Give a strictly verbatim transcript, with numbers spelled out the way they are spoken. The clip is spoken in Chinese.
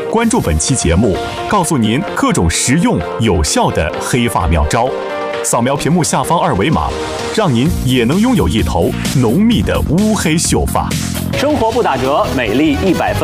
关注本期节目，告诉您各种实用有效的黑发妙招。扫描屏幕下方二维码，让您也能拥有一头浓密的乌黑秀发。 生活不打折，美丽一百分。